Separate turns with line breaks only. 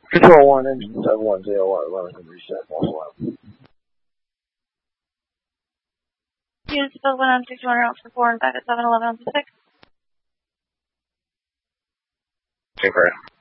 Control 1, engine 710, reset, false alarm.
Units above 16200 out for 4 and back at 711 on 6.
Take care.